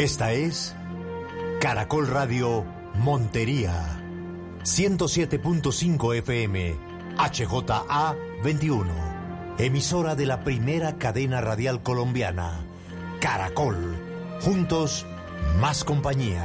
Esta es Caracol Radio Montería, 107.5 FM, HJA 21, emisora de la primera cadena radial colombiana, Caracol, juntos, más compañía.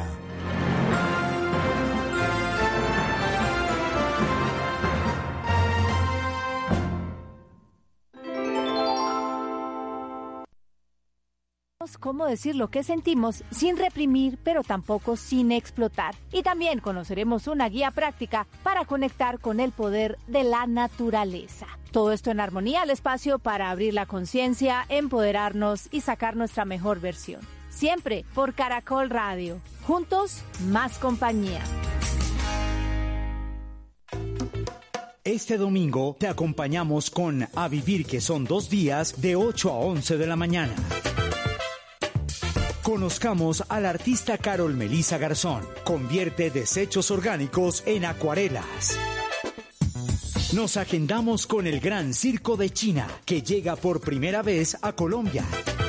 Cómo decir lo que sentimos sin reprimir, pero tampoco sin explotar. Y también conoceremos una guía práctica para conectar con el poder de la naturaleza. Todo esto en armonía al espacio para abrir la conciencia, empoderarnos y sacar nuestra mejor versión. Siempre por Caracol Radio. Juntos, más compañía. Este domingo te acompañamos con A Vivir, que son 2 días de 8 a 11 de la mañana. Conozcamos a la artista Carol Melissa Garzón. Convierte desechos orgánicos en acuarelas. Nos agendamos con el Gran Circo de China, que llega por primera vez a Colombia.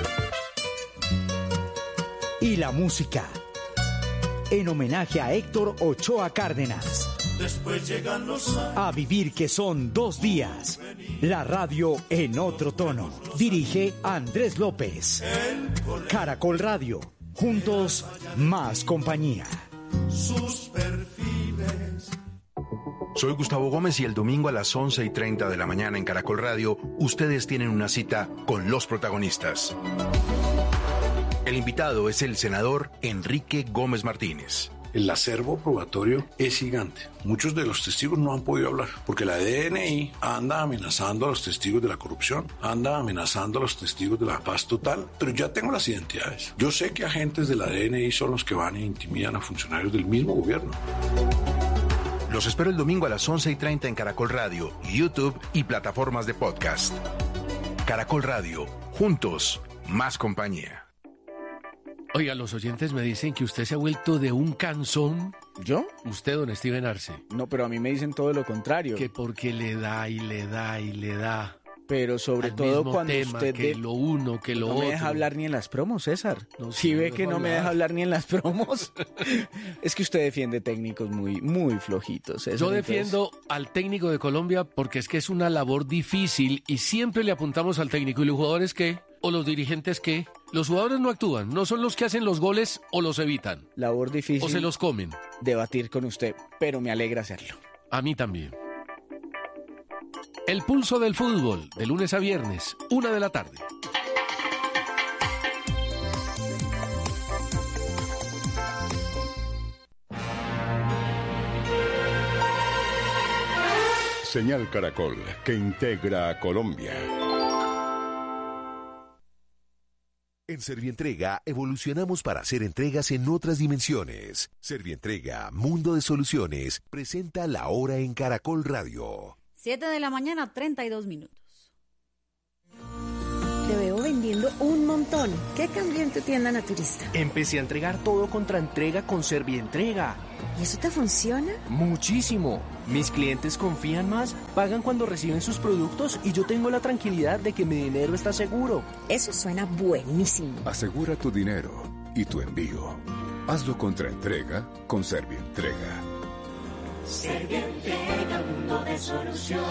Y la música, en homenaje a Héctor Ochoa Cárdenas. Después llegan los años. A Vivir, que son 2 días. La radio en otro tono. Dirige Andrés López. Caracol Radio. Juntos, más compañía. Sus perfiles. Soy Gustavo Gómez y el domingo a las 11:30 de la mañana en Caracol Radio, ustedes tienen una cita con los protagonistas. El invitado es el senador Enrique Gómez Martínez. El acervo probatorio es gigante. Muchos de los testigos no han podido hablar porque la DNI anda amenazando a los testigos de la corrupción, anda amenazando a los testigos de la paz total, pero ya tengo las identidades. Yo sé que agentes de la DNI son los que van e intimidan a funcionarios del mismo gobierno. Los espero el domingo a las 11:30 en Caracol Radio, YouTube y plataformas de podcast. Caracol Radio, juntos, más compañía. Oiga, los oyentes me dicen que usted se ha vuelto de un cansón. ¿Yo? Usted, don Steven Arce. No, pero a mí me dicen todo lo contrario. Que porque le da y le da y le da. Pero sobre todo cuando tema, usted... que lo uno, que lo otro. No me deja hablar ni en las promos, César. No, si ve que no me deja hablar ni en las promos. Es que usted defiende técnicos muy flojitos, César. Yo defiendo al técnico de Colombia porque es que es una labor difícil y siempre le apuntamos al técnico. ¿Y los jugadores qué? ¿O los dirigentes qué? Los jugadores no actúan, no son los que hacen los goles o los evitan. Labor difícil. O se los comen. Debatir con usted, pero me alegra hacerlo. A mí también. El pulso del fútbol, de lunes a viernes, 1 de la tarde. Señal Caracol, que integra a Colombia. En Servientrega evolucionamos para hacer entregas en otras dimensiones. Servientrega, Mundo de Soluciones, presenta La Hora en Caracol Radio. 7 de la mañana, 32 minutos. Te veo vendiendo un montón. ¿Qué cambió en tu tienda naturista? Empecé a entregar todo contra entrega con Servientrega. ¿Y eso te funciona? Muchísimo. Mis clientes confían más, pagan cuando reciben sus productos y yo tengo la tranquilidad de que mi dinero está seguro. Eso suena buenísimo. Asegura tu dinero y tu envío. Hazlo contra entrega con Servientrega. Servientrega, mundo de soluciones.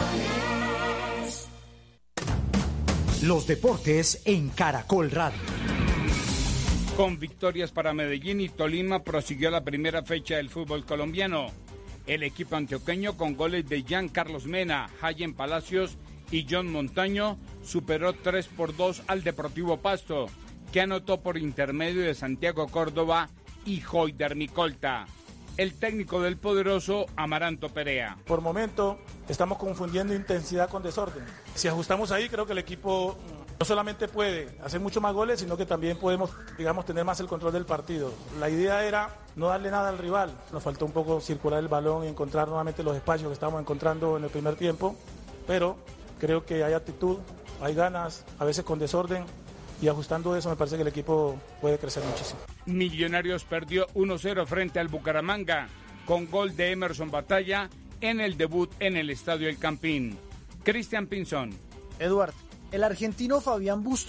Los deportes en Caracol Radio. Con victorias para Medellín y Tolima prosiguió la primera fecha del fútbol colombiano. El equipo antioqueño, con goles de Jean Carlos Mena, Hayen Palacios y John Montaño, superó 3-2 al Deportivo Pasto, que anotó por intermedio de Santiago Córdoba y Joyder Micolta. El técnico del poderoso, Amaranto Perea. Por momento estamos confundiendo intensidad con desorden. Si ajustamos ahí, creo que el equipo no solamente puede hacer mucho más goles, sino que también podemos, tener más el control del partido. La idea era no darle nada al rival. Nos faltó un poco circular el balón y encontrar nuevamente los espacios que estábamos encontrando en el primer tiempo, pero creo que hay actitud, hay ganas, a veces con desorden, y ajustando eso me parece que el equipo puede crecer muchísimo. Millonarios perdió 1-0 frente al Bucaramanga, con gol de Emerson Batalla en el debut en el Estadio El Campín. Cristian Pinzón. Eduardo, el argentino Fabián Bustos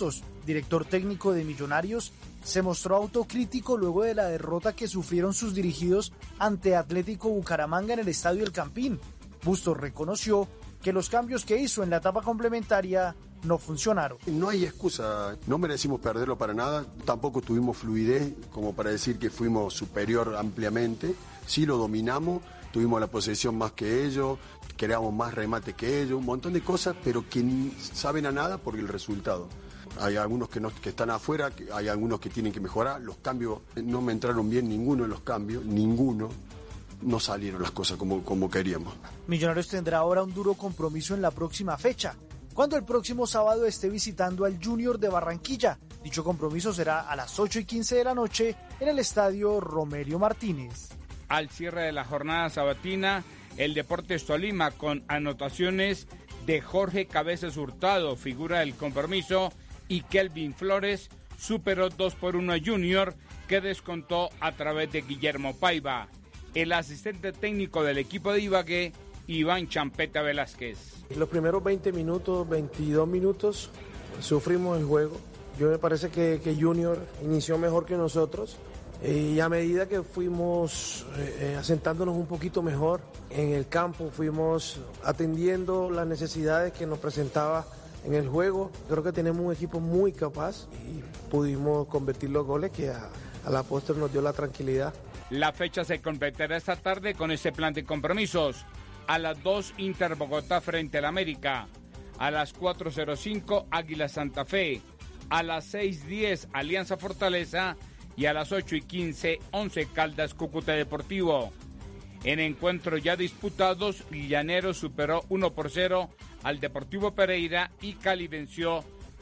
director técnico de Millonarios, se mostró autocrítico luego de la derrota que sufrieron sus dirigidos ante Atlético Bucaramanga en el Estadio El Campín. Bustos reconoció que los cambios que hizo en la etapa complementaria no funcionaron. No hay excusa, no merecimos perderlo para nada, tampoco tuvimos fluidez como para decir que fuimos superior ampliamente, sí lo dominamos, tuvimos la posesión más que ellos, creamos más remate que ellos, un montón de cosas, pero que saben a nada por el resultado. Hay algunos que están afuera, hay algunos que tienen que mejorar, los cambios no me entraron bien, ninguno de los cambios, ninguno. No salieron las cosas como queríamos. Millonarios tendrá ahora un duro compromiso en la próxima fecha, cuando el próximo sábado esté visitando al Junior de Barranquilla. Dicho compromiso será a las 8:15 de la noche en el estadio Romelio Martínez. Al cierre de la jornada sabatina, el Deportes Tolima, con anotaciones de Jorge Cabezas Hurtado, figura del compromiso, y Kelvin Flores, superó 2-1 a Junior, que descontó a través de Guillermo Paiva. El asistente técnico del equipo de Ibagué, Iván Champeta Velázquez. Los primeros 20 minutos, 22 minutos, sufrimos el juego. Yo me parece que Junior inició mejor que nosotros. Y a medida que fuimos asentándonos un poquito mejor en el campo, fuimos atendiendo las necesidades que nos presentaba en el juego. Creo que tenemos un equipo muy capaz y pudimos convertir los goles que a la postre nos dio la tranquilidad. La fecha se completará esta tarde con este plan de compromisos. A las 2, Inter Bogotá frente al América. A las 4:05, Águila Santa Fe. A las 6:10, Alianza Fortaleza. Y a las 8:15, 11 Caldas Cúcuta Deportivo. En encuentros ya disputados, Llaneros superó 1-0 al Deportivo Pereira y Cali venció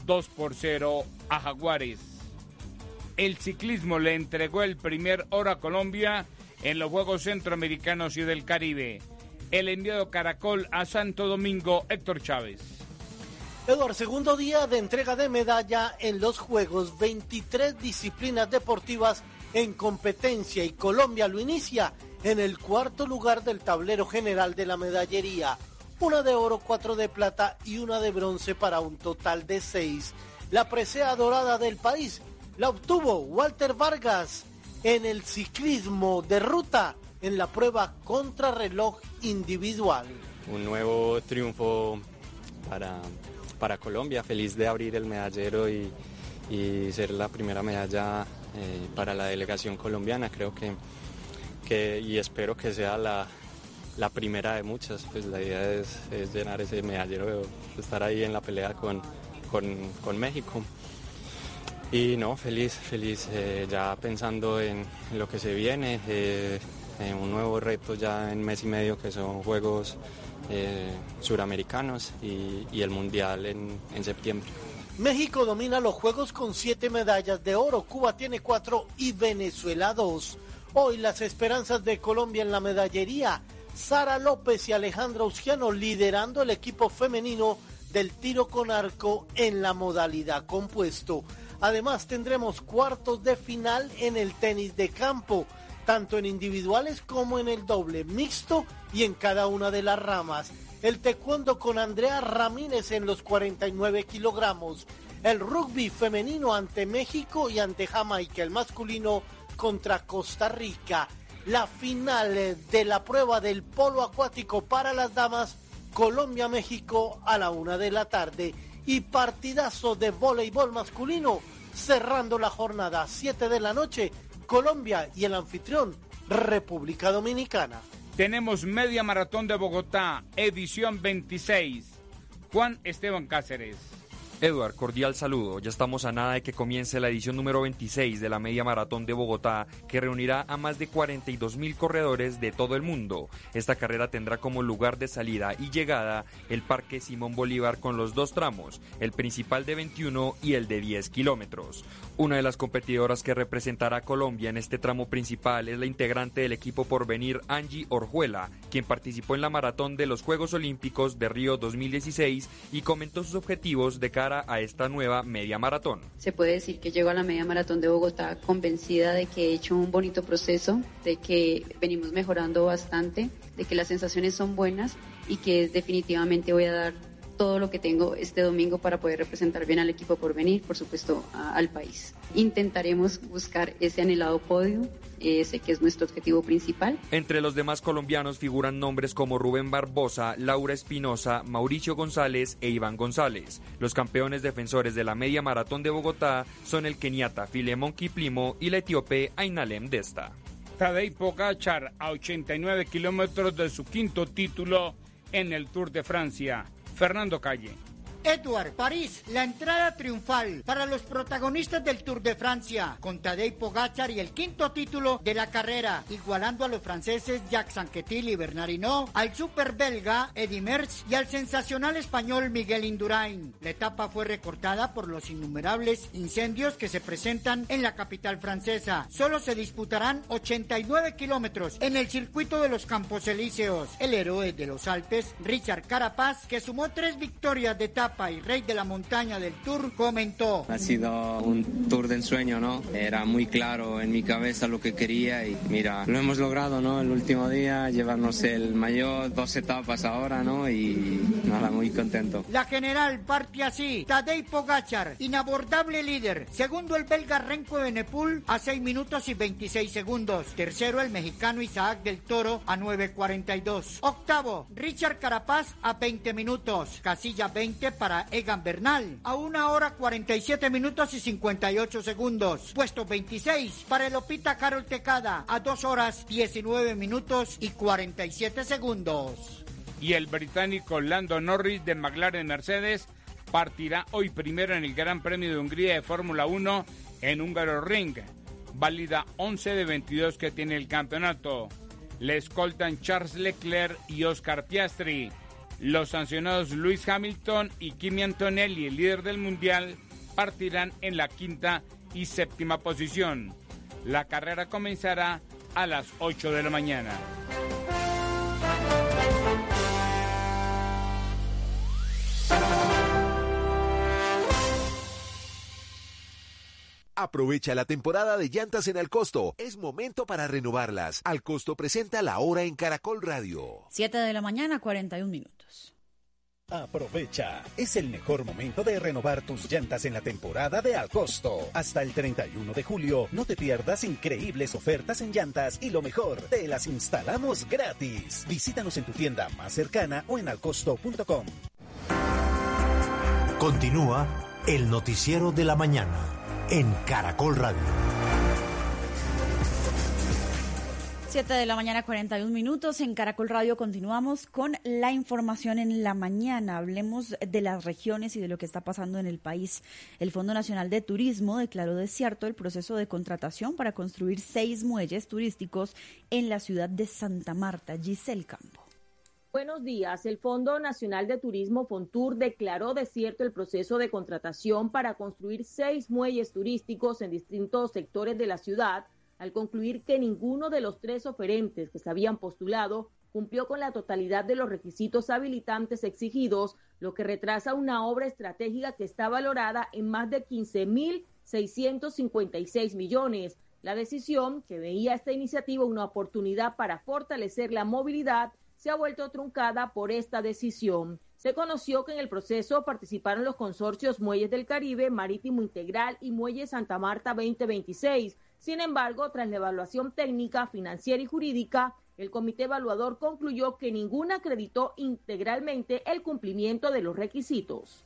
2-0 a Jaguares. El ciclismo le entregó el primer oro a Colombia en los Juegos Centroamericanos y del Caribe. El enviado Caracol a Santo Domingo, Héctor Chávez. Eduardo, segundo día de entrega de medalla en los Juegos, 23 disciplinas deportivas en competencia y Colombia lo inicia en el cuarto lugar del tablero general de la medallería. 1 de oro, 4 de plata y 1 de bronce para un total de 6. La presea dorada del país la obtuvo Walter Vargas en el ciclismo de ruta en la prueba contrarreloj individual. Un nuevo triunfo para Colombia, feliz de abrir el medallero y ser la primera medalla para la delegación colombiana. Creo que y espero que sea la primera de muchas. Pues la idea es llenar ese medallero, estar ahí en la pelea con México. Y no, feliz ya pensando en lo que se viene, en un nuevo reto ya en mes y medio que son Juegos Suramericanos y el Mundial en septiembre. México domina los Juegos con 7 medallas de oro, Cuba tiene 4 y Venezuela 2. Hoy las esperanzas de Colombia en la medallería, Sara López y Alejandra Usquiano liderando el equipo femenino del tiro con arco en la modalidad compuesto. Además tendremos cuartos de final en el tenis de campo, tanto en individuales como en el doble mixto y en cada una de las ramas. El taekwondo con Andrea Ramírez en los 49 kilogramos. El rugby femenino ante México y ante Jamaica. El masculino contra Costa Rica. La final de la prueba del polo acuático para las damas, Colombia-México a la 1 de la tarde. Y partidazo de voleibol masculino cerrando la jornada, 7 de la noche, Colombia y el anfitrión, República Dominicana. Tenemos media maratón de Bogotá, edición 26. Juan Esteban Cáceres. Eduard, cordial saludo. Ya estamos a nada de que comience la edición número 26 de la Media Maratón de Bogotá, que reunirá a más de 42.000 corredores de todo el mundo. Esta carrera tendrá como lugar de salida y llegada el Parque Simón Bolívar con los 2 tramos, el principal de 21 y el de 10 kilómetros. Una de las competidoras que representará a Colombia en este tramo principal es la integrante del equipo Porvenir, Angie Orjuela, quien participó en la maratón de los Juegos Olímpicos de Río 2016 y comentó sus objetivos de cara a esta nueva media maratón. Se puede decir que llego a la media maratón de Bogotá convencida de que he hecho un bonito proceso, de que venimos mejorando bastante, de que las sensaciones son buenas y que definitivamente voy a dar todo lo que tengo este domingo para poder representar bien al equipo Porvenir, por supuesto al país. Intentaremos buscar ese anhelado podio, sé que es nuestro objetivo principal. Entre los demás colombianos figuran nombres como Rubén Barbosa, Laura Espinosa, Mauricio González e Iván González. Los campeones defensores de la media maratón de Bogotá son el keniata Filemón Kiplimo y la etíope Ainalem Desta. Tadej Pogačar a 89 kilómetros de su quinto título en el Tour de Francia. Fernando Calle. Edouard, París, la entrada triunfal para los protagonistas del Tour de Francia, con Tadej Pogačar y el quinto título de la carrera, igualando a los franceses Jacques Anquetil y Bernard Hinault, al super belga Eddy Merckx y al sensacional español Miguel Indurain. La etapa fue recortada por los innumerables incendios que se presentan en la capital francesa. Solo se disputarán 89 kilómetros en el circuito de los Campos Elíseos. El héroe de los Alpes, Richard Carapaz, que sumó 3 victorias de etapa y rey de la montaña del Tour, comentó: ha sido un Tour de ensueño, ¿no? Era muy claro en mi cabeza lo que quería y mira, lo hemos logrado, ¿no? El último día, llevarnos el maillot, 2 etapas ahora, ¿no? Y nada, muy contento. La general parte así: Tadej Pogačar, inabordable líder. Segundo, el belga Renko Evenepoel a 6 minutos y 26 segundos. Tercero, el mexicano Isaac del Toro a 9:42. Octavo, Richard Carapaz a 20 minutos. Casilla 20 para Egan Bernal a 1 hora 47 minutos y 58 segundos. Puesto 26 para el Lopita Carol Tecada a 2 horas 19 minutos y 47 segundos. Y el británico Lando Norris de McLaren Mercedes partirá hoy primero en el Gran Premio de Hungría de Fórmula 1 en Hungaroring, válida 11 de 22 que tiene el campeonato. Le escoltan Charles Leclerc y Oscar Piastri. Los sancionados Lewis Hamilton y Kimi Antonelli, el líder del mundial, partirán en la 5ª y 7ª posición. La carrera comenzará a las 8 de la mañana. Aprovecha la temporada de llantas en Alcosto. Es momento para renovarlas. Alcosto presenta La Hora en Caracol Radio. 7 de la mañana, 41 minutos. Aprovecha, es el mejor momento de renovar tus llantas en la temporada de Alcosto. Hasta el 31 de julio, no te pierdas increíbles ofertas en llantas y lo mejor, te las instalamos gratis. Visítanos en tu tienda más cercana o en alcosto.com. Continúa el noticiero de la mañana en Caracol Radio. 7 de la mañana, 41 minutos. En Caracol Radio continuamos con la información en la mañana. Hablemos de las regiones y de lo que está pasando en el país. El Fondo Nacional de Turismo declaró desierto el proceso de contratación para construir 6 muelles turísticos en la ciudad de Santa Marta. Giselle Campo. Buenos días. El Fondo Nacional de Turismo, Fontur, declaró desierto el proceso de contratación para construir 6 muelles turísticos en distintos sectores de la ciudad, al concluir que ninguno de los 3 oferentes que se habían postulado cumplió con la totalidad de los requisitos habilitantes exigidos, lo que retrasa una obra estratégica que está valorada en más de 15.656 millones. La decisión, que veía esta iniciativa una oportunidad para fortalecer la movilidad, se ha vuelto truncada por esta decisión. Se conoció que en el proceso participaron los consorcios Muelles del Caribe, Marítimo Integral y Muelles Santa Marta 2026. Sin embargo, tras la evaluación técnica, financiera y jurídica, el comité evaluador concluyó que ninguna acreditó integralmente el cumplimiento de los requisitos.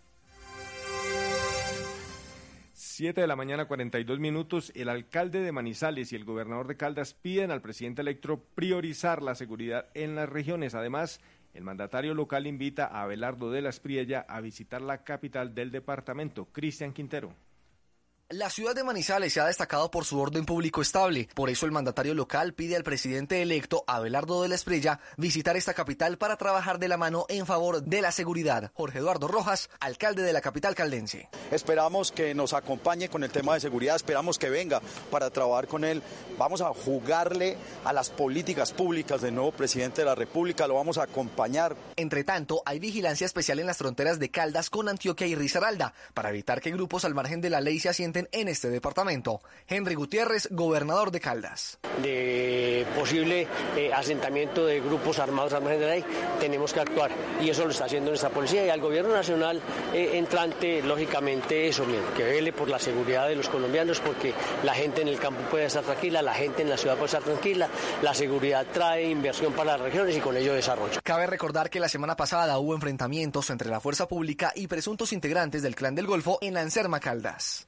7 de la mañana, 42 minutos. El alcalde de Manizales y el gobernador de Caldas piden al presidente electo priorizar la seguridad en las regiones. Además, el mandatario local invita a Abelardo de la Espriella a visitar la capital del departamento. Cristian Quintero. La ciudad de Manizales se ha destacado por su orden público estable. Por eso el mandatario local pide al presidente electo, Abelardo de la Espriella, visitar esta capital para trabajar de la mano en favor de la seguridad. Jorge Eduardo Rojas, alcalde de la capital caldense. Esperamos que nos acompañe con el tema de seguridad, esperamos que venga para trabajar con él. Vamos a jugarle a las políticas públicas del nuevo presidente de la República, lo vamos a acompañar. Entre tanto, hay vigilancia especial en las fronteras de Caldas con Antioquia y Risaralda, para evitar que grupos al margen de la ley se asienten presenten en este departamento. Henry Gutiérrez, gobernador de Caldas. De posible asentamiento de grupos armados al margen de la ley, tenemos que actuar y eso lo está haciendo nuestra policía, y al gobierno nacional entrante, lógicamente eso mismo, que vele por la seguridad de los colombianos, porque la gente en el campo puede estar tranquila, la gente en la ciudad puede estar tranquila, la seguridad trae inversión para las regiones y con ello desarrollo. Cabe recordar que la semana pasada hubo enfrentamientos entre la fuerza pública y presuntos integrantes del Clan del Golfo en la Anserma, Caldas.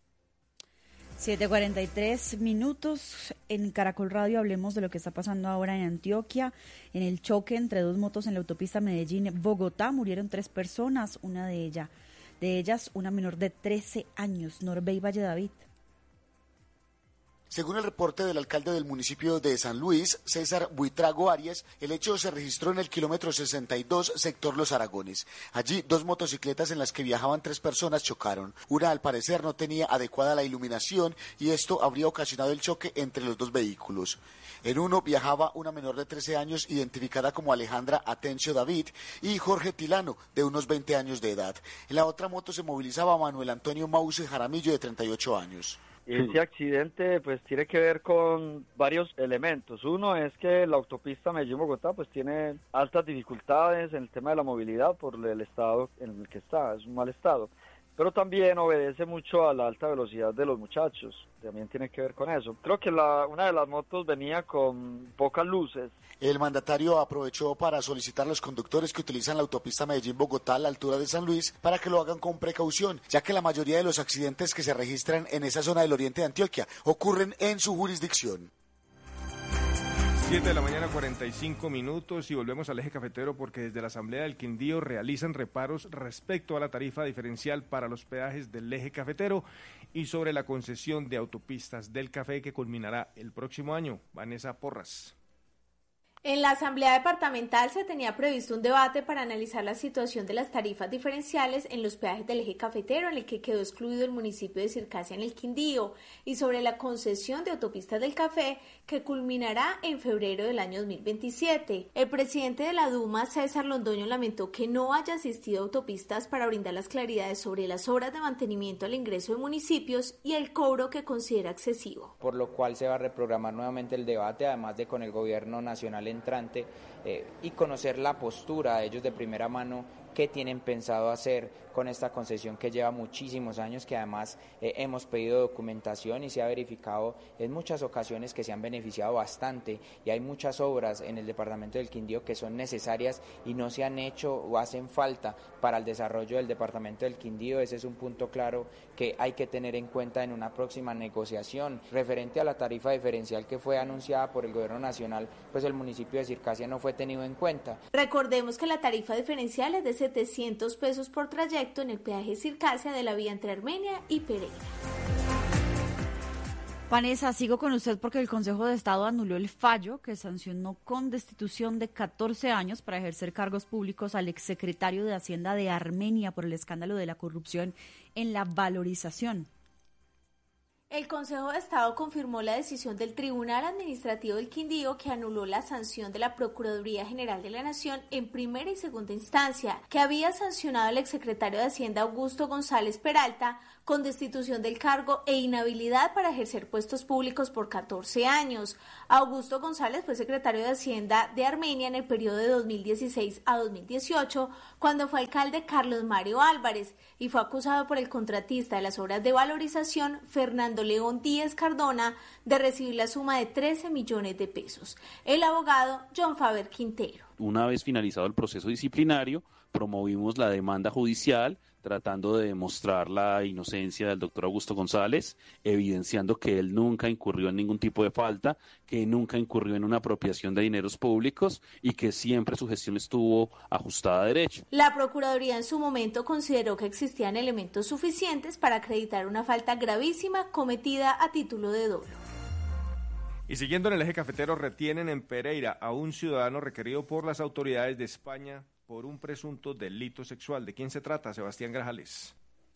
7:43 minutos. En Caracol Radio hablemos de lo que está pasando ahora en Antioquia. En el choque entre dos motos en la autopista Medellín-Bogotá murieron 3 personas, una de ellas una menor de 13 años. Norbey Valle David. Según el reporte del alcalde del municipio de San Luis, César Buitrago Arias, el hecho se registró en el kilómetro 62, sector Los Aragones. Allí, 2 motocicletas en las que viajaban 3 personas chocaron. Una, al parecer, no tenía adecuada la iluminación y esto habría ocasionado el choque entre los 2 vehículos. En uno viajaba una menor de 13 años identificada como Alejandra Atencio David y Jorge Tilano, de unos 20 años de edad. En la otra moto se movilizaba Manuel Antonio Mause Jaramillo, de 38 años. Este accidente pues tiene que ver con varios elementos. Uno es que la autopista Medellín-Bogotá pues tiene altas dificultades en el tema de la movilidad por el estado en el que está, es un mal estado. Pero también obedece mucho a la alta velocidad de los muchachos, también tiene que ver con eso. Creo que una de las motos venía con pocas luces. El mandatario aprovechó para solicitar a los conductores que utilizan la autopista Medellín-Bogotá a la altura de San Luis para que lo hagan con precaución, ya que la mayoría de los accidentes que se registran en esa zona del oriente de Antioquia ocurren en su jurisdicción. 7:45 a.m. y volvemos al eje cafetero porque desde la Asamblea del Quindío realizan reparos respecto a la tarifa diferencial para los peajes del eje cafetero y sobre la concesión de autopistas del café que culminará el próximo año. Vanessa Porras. En la Asamblea Departamental se tenía previsto un debate para analizar la situación de las tarifas diferenciales en los peajes del eje cafetero, en el que quedó excluido el municipio de Circasia en el Quindío, y sobre la concesión de autopistas del café, que culminará en febrero del año 2027. El presidente de la Duma, César Londoño, lamentó que no haya asistido a autopistas para brindar las claridades sobre las obras de mantenimiento al ingreso de municipios y el cobro que considera excesivo. Por lo cual se va a reprogramar nuevamente el debate, además de con el gobierno nacional entrante, y conocer la postura de ellos de primera mano, qué tienen pensado hacer con esta concesión que lleva muchísimos años, que además hemos pedido documentación y se ha verificado en muchas ocasiones que se han beneficiado bastante, y hay muchas obras en el departamento del Quindío que son necesarias y no se han hecho o hacen falta para el desarrollo del departamento del Quindío. Ese es un punto claro que hay que tener en cuenta en una próxima negociación. Referente a la tarifa diferencial que fue anunciada por el gobierno nacional, pues el municipio de Circasia no fue tenido en cuenta. Recordemos que la tarifa diferencial es de 700 pesos por trayecto en el peaje Circasia de la vía entre Armenia y Pereira. Vanessa, sigo con usted porque el Consejo de Estado anuló el fallo que sancionó con destitución de 14 años para ejercer cargos públicos al exsecretario de Hacienda de Armenia por el escándalo de la corrupción en la valorización. El Consejo de Estado confirmó la decisión del Tribunal Administrativo del Quindío, que anuló la sanción de la Procuraduría General de la Nación en primera y segunda instancia, que había sancionado al exsecretario de Hacienda Augusto González Peralta con destitución del cargo e inhabilidad para ejercer puestos públicos por 14 años. Augusto González fue secretario de Hacienda de Armenia en el periodo de 2016 a 2018, cuando fue alcalde Carlos Mario Álvarez, y fue acusado por el contratista de las obras de valorización, Fernando León Díez Cardona, de recibir la suma de 13 millones de pesos. El abogado John Faber Quintero. Una vez finalizado el proceso disciplinario, promovimos la demanda judicial tratando de demostrar la inocencia del doctor Augusto González, evidenciando que él nunca incurrió en ningún tipo de falta, que nunca incurrió en una apropiación de dineros públicos y que siempre su gestión estuvo ajustada a derecho. La Procuraduría en su momento consideró que existían elementos suficientes para acreditar una falta gravísima cometida a título de dolo. Y siguiendo en el eje cafetero, retienen en Pereira a un ciudadano requerido por las autoridades de España por un presunto delito sexual. ¿De quién se trata, Sebastián Grajales?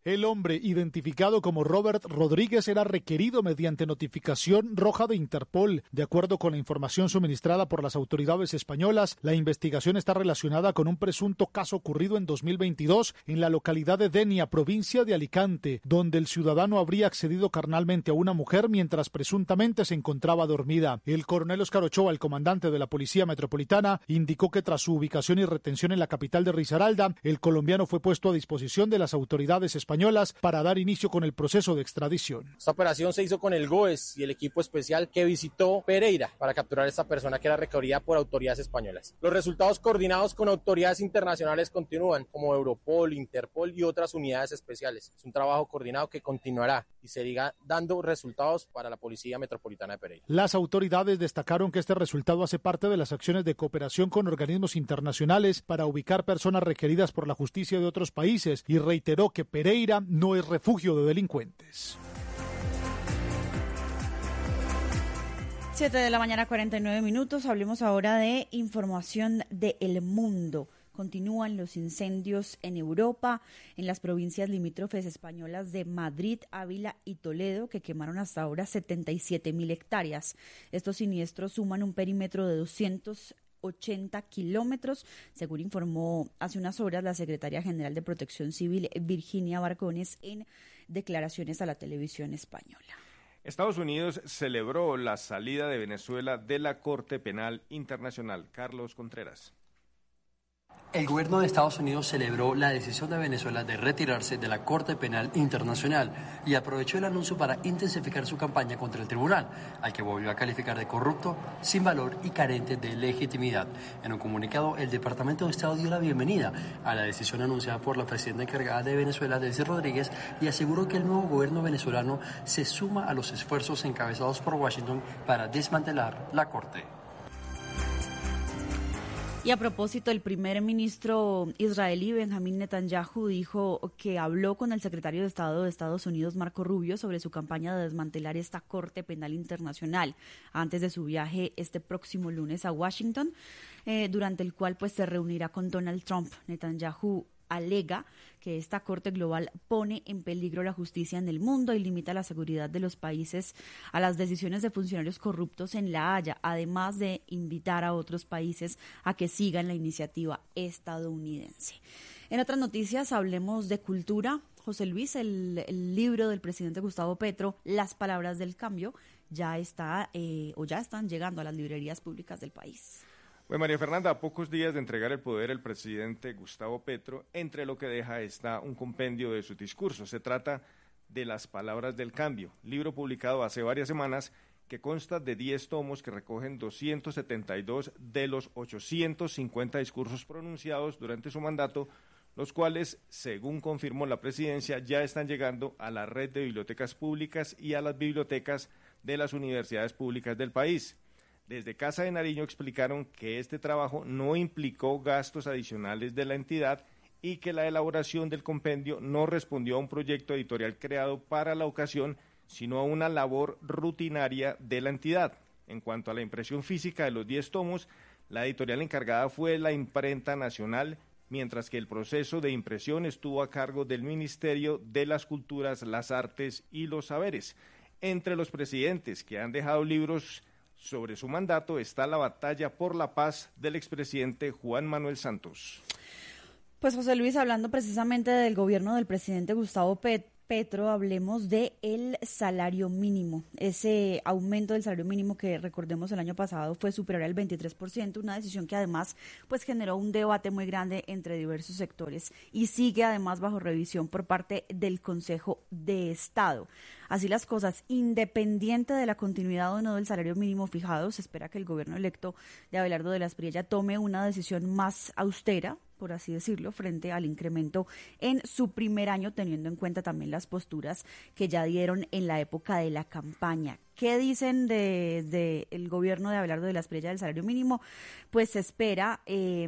El hombre, identificado como Robert Rodríguez, era requerido mediante notificación roja de Interpol. De acuerdo con la información suministrada por las autoridades españolas, la investigación está relacionada con un presunto caso ocurrido en 2022 en la localidad de Denia, provincia de Alicante, donde el ciudadano habría accedido carnalmente a una mujer mientras presuntamente se encontraba dormida. El coronel Óscar Ochoa, el comandante de la Policía Metropolitana, indicó que tras su ubicación y retención en la capital de Risaralda, el colombiano fue puesto a disposición de las autoridades españolas para dar inicio con el proceso de extradición. Esta operación se hizo con el GOES y el equipo especial que visitó Pereira para capturar a esta persona que era requerida por autoridades españolas. Los resultados coordinados con autoridades internacionales continúan, como Europol, Interpol y otras unidades especiales. Es un trabajo coordinado que continuará y seguirá dando resultados para la Policía Metropolitana de Pereira. Las autoridades destacaron que este resultado hace parte de las acciones de cooperación con organismos internacionales para ubicar personas requeridas por la justicia de otros países y reiteró que Pereira no es refugio de delincuentes. 7:49 a.m. Hablemos ahora de información de El Mundo. Continúan los incendios en Europa, en las provincias limítrofes españolas de Madrid, Ávila y Toledo, que quemaron hasta ahora 77.000 hectáreas. Estos siniestros suman un perímetro de 280 kilómetros, según informó hace unas horas la secretaria general de Protección Civil, Virginia Barcones, en declaraciones a la televisión española. Estados Unidos celebró la salida de Venezuela de la Corte Penal Internacional. Carlos Contreras. El gobierno de Estados Unidos celebró la decisión de Venezuela de retirarse de la Corte Penal Internacional y aprovechó el anuncio para intensificar su campaña contra el tribunal, al que volvió a calificar de corrupto, sin valor y carente de legitimidad. En un comunicado, el Departamento de Estado dio la bienvenida a la decisión anunciada por la presidenta encargada de Venezuela, Delcy Rodríguez, y aseguró que el nuevo gobierno venezolano se suma a los esfuerzos encabezados por Washington para desmantelar la Corte. Y a propósito, el primer ministro israelí Benjamín Netanyahu dijo que habló con el secretario de Estado de Estados Unidos, Marco Rubio, sobre su campaña de desmantelar esta Corte Penal Internacional antes de su viaje este próximo lunes a Washington, durante el cual pues se reunirá con Donald Trump. Netanyahu alega que esta Corte Global pone en peligro la justicia en el mundo y limita la seguridad de los países a las decisiones de funcionarios corruptos en La Haya, además de invitar a otros países a que sigan la iniciativa estadounidense. En otras noticias, hablemos de cultura. José Luis, el libro del presidente Gustavo Petro, Las Palabras del Cambio, ya están llegando a las librerías públicas del país. Bueno, María Fernanda, a pocos días de entregar el poder al presidente Gustavo Petro, entre lo que deja está un compendio de su discurso. Se trata de Las Palabras del Cambio, libro publicado hace varias semanas que consta de 10 tomos que recogen 272 de los 850 discursos pronunciados durante su mandato, los cuales, según confirmó la presidencia, ya están llegando a la red de bibliotecas públicas y a las bibliotecas de las universidades públicas del país. Desde Casa de Nariño explicaron que este trabajo no implicó gastos adicionales de la entidad y que la elaboración del compendio no respondió a un proyecto editorial creado para la ocasión, sino a una labor rutinaria de la entidad. En cuanto a la impresión física de los 10 tomos, la editorial encargada fue la Imprenta Nacional, mientras que el proceso de impresión estuvo a cargo del Ministerio de las Culturas, las Artes y los Saberes. Entre los presidentes que han dejado libros sobre su mandato está la batalla por la paz del expresidente Juan Manuel Santos. Pues José Luis, hablando precisamente del gobierno del presidente Gustavo Petro, hablemos de el salario mínimo. Ese aumento del salario mínimo que recordemos el año pasado fue superior al 23%, una decisión que además pues generó un debate muy grande entre diversos sectores y sigue además bajo revisión por parte del Consejo de Estado. Así las cosas, independiente de la continuidad o no del salario mínimo fijado, se espera que el gobierno electo de Abelardo de la Espriella tome una decisión más austera, por así decirlo, frente al incremento en su primer año, teniendo en cuenta también las posturas que ya dieron en la época de la campaña. ¿Qué dicen de el gobierno de Abelardo de la Espriella del salario mínimo? Pues se espera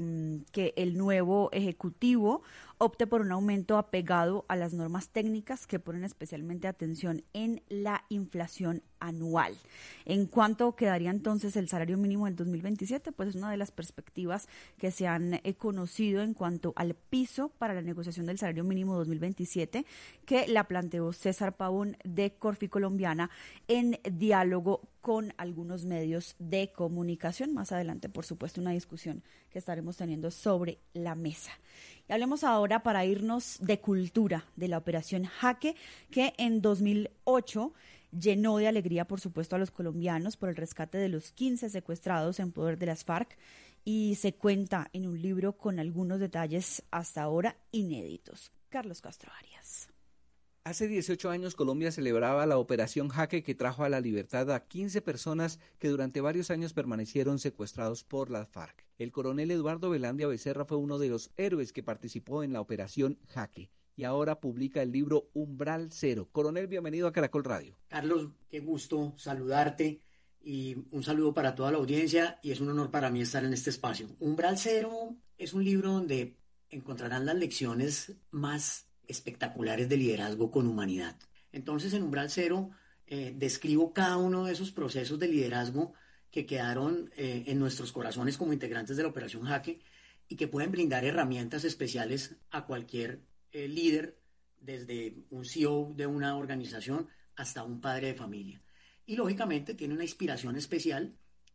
que el nuevo ejecutivo opte por un aumento apegado a las normas técnicas que ponen especialmente atención en la inflación anual. ¿En cuánto quedaría entonces el salario mínimo en 2027? Pues es una de las perspectivas que se han conocido en cuanto al piso para la negociación del salario mínimo 2027, que la planteó César Pavón de Corficolombiana en diálogo con algunos medios de comunicación. Más adelante, por supuesto, una discusión que estaremos teniendo sobre la mesa. Y hablemos ahora, para irnos de cultura, de la operación Jaque, que en 2008 llenó de alegría, por supuesto, a los colombianos por el rescate de los 15 secuestrados en poder de las FARC, y se cuenta en un libro con algunos detalles hasta ahora inéditos. Carlos Castro Arias. Hace 18 años Colombia celebraba la Operación Jaque, que trajo a la libertad a 15 personas que durante varios años permanecieron secuestrados por las FARC. El coronel Eduardo Velandia Becerra fue uno de los héroes que participó en la Operación Jaque y ahora publica el libro Umbral Cero. Coronel, bienvenido a Caracol Radio. Carlos, qué gusto saludarte y un saludo para toda la audiencia, y es un honor para mí estar en este espacio. Umbral Cero es un libro donde encontrarán las lecciones más espectaculares de liderazgo con humanidad. Entonces, en Umbral Cero describo cada uno de esos procesos de liderazgo que quedaron en nuestros corazones como integrantes de la Operación Jaque y que pueden brindar herramientas especiales a cualquier líder, desde un CEO de una organización hasta un padre de familia. Y lógicamente tiene una inspiración especial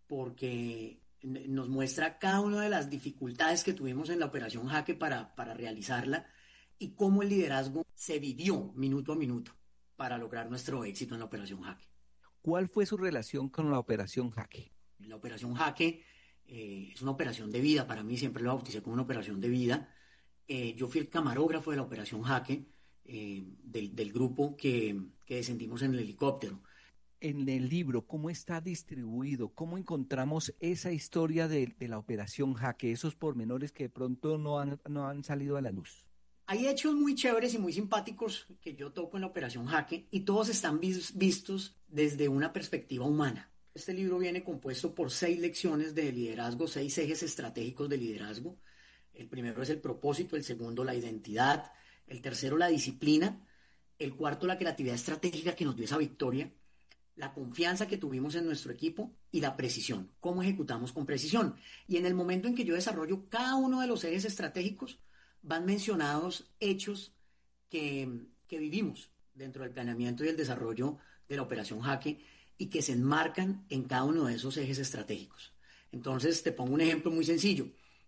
porque nos muestra cada una de las dificultades que tuvimos en la Operación Jaque para realizarla, y cómo el liderazgo se vivió minuto a minuto para lograr nuestro éxito en la Operación Jaque. ¿Cuál fue su relación con la Operación Jaque? La Operación Jaque es una operación de vida. Para mí siempre lo bauticé como una operación de vida. Yo fui el camarógrafo de la Operación Jaque, del grupo que descendimos en el helicóptero. En el libro, ¿cómo está distribuido? ¿Cómo encontramos esa historia de la Operación Jaque, esos pormenores que de pronto no han salido a la luz? Hay hechos muy chéveres y muy simpáticos que yo toco en la Operación Jaque, y todos están vistos desde una perspectiva humana. Este libro viene compuesto por 6 lecciones de liderazgo, 6 ejes estratégicos de liderazgo. El primero es el propósito, el segundo la identidad, el tercero la disciplina, el cuarto la creatividad estratégica que nos dio esa victoria, la confianza que tuvimos en nuestro equipo y la precisión, cómo ejecutamos con precisión. Y en el momento en que yo desarrollo cada uno de los ejes estratégicos, van mencionados hechos que vivimos dentro del planeamiento y el desarrollo de la Operación Jaque y que se enmarcan en cada uno de esos ejes estratégicos. Entonces, te pongo un ejemplo muy sencillo.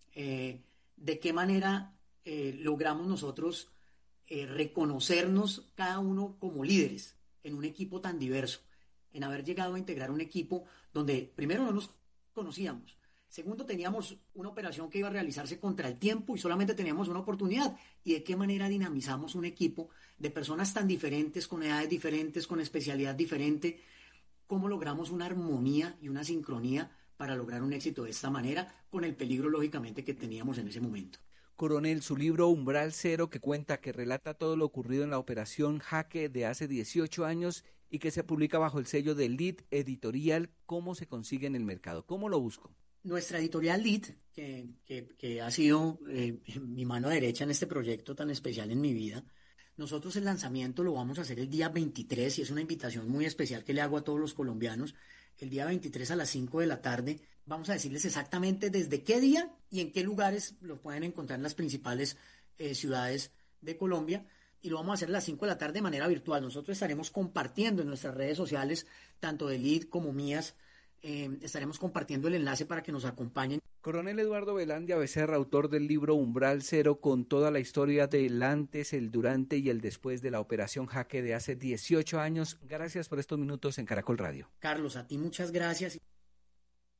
¿De qué manera logramos nosotros reconocernos cada uno como líderes en un equipo tan diverso? En haber llegado a integrar un equipo donde primero no nos conocíamos. Segundo, teníamos una operación que iba a realizarse contra el tiempo y solamente teníamos una oportunidad. ¿Y de qué manera dinamizamos un equipo de personas tan diferentes, con edades diferentes, con especialidad diferente? ¿Cómo logramos una armonía y una sincronía para lograr un éxito de esta manera, con el peligro, lógicamente, que teníamos en ese momento? Coronel, su libro Umbral Cero, que relata todo lo ocurrido en la Operación Jaque de hace 18 años y que se publica bajo el sello de Lead Editorial, ¿cómo se consigue en el mercado? ¿Cómo lo busco? Nuestra editorial Lead, que ha sido mi mano derecha en este proyecto tan especial en mi vida, nosotros el lanzamiento lo vamos a hacer el día 23, y es una invitación muy especial que le hago a todos los colombianos. El día 23 a las 5 de la tarde vamos a decirles exactamente desde qué día y en qué lugares lo pueden encontrar en las principales ciudades de Colombia, y lo vamos a hacer a las 5 de la tarde de manera virtual. Nosotros estaremos compartiendo en nuestras redes sociales, tanto de Lead como mías, estaremos compartiendo el enlace para que nos acompañen. Coronel Eduardo Velandia Becerra, autor del libro Umbral Cero, con toda la historia del antes, el durante y el después de la Operación Jaque de hace 18 años. Gracias por estos minutos en Caracol Radio. Carlos, a ti muchas gracias.